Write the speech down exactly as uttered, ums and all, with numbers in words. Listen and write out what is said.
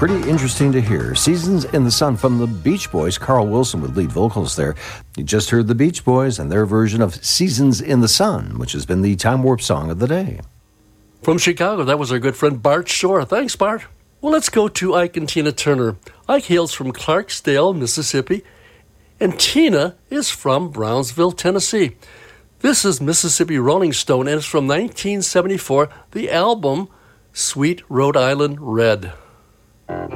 pretty interesting to hear. Seasons in the Sun from the Beach Boys. Carl Wilson with lead vocals there. You just heard the Beach Boys and their version of Seasons in the Sun, which has been the Time Warp song of the day. From Chicago, that was our good friend Bart Shore. Thanks, Bart. Well, let's go to Ike and Tina Turner. Ike hails from Clarksdale, Mississippi, and Tina is from Brownsville, Tennessee. This is Mississippi Rolling Stone, and it's from nineteen seventy-four, the album Sweet Rhode Island Red.